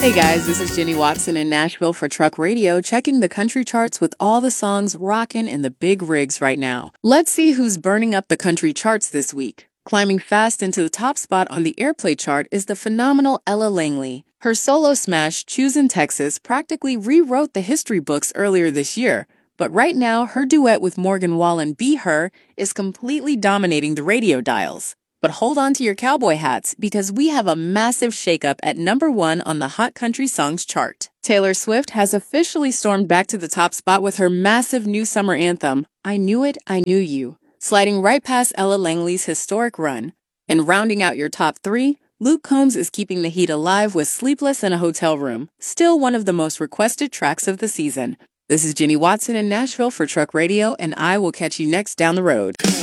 Hey guys, this is Jenny Watson in Nashville for Truck Radio, checking the country charts with all the songs rockin' in the big rigs right now. Let's see who's burning up the country charts this week. Climbing fast into the top spot on the airplay chart is the phenomenal Ella Langley. Her solo smash, Choosin' Texas, practically rewrote the history books earlier this year. But right now, her duet with Morgan Wallen, Be Her, is completely dominating the radio dials. But hold on to your cowboy hats because we have a massive shakeup at #1 on the Hot Country Songs chart. Taylor Swift has officially stormed back to the top spot with her massive new summer anthem, I Knew It, I Knew You, sliding right past Ella Langley's historic run. And rounding out your top 3, Luke Combs is keeping the heat alive with Sleepless in a Hotel Room, still one of the most requested tracks of the season. This is Jenny Watson in Nashville for Truck Radio, and I will catch you next down the road.